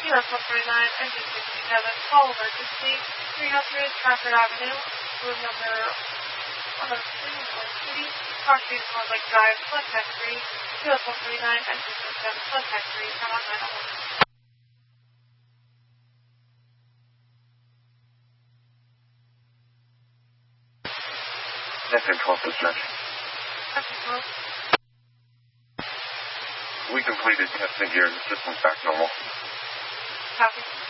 US 139, engine 67, call emergency, 300 Trafford Avenue, room number 102, City, crossing North Lake Drive, contact 3, US 139, engine 67, contact 3, come on 911. Engine 12 dispatch. Engine 12. We completed testing here. The system's back normal. Copy.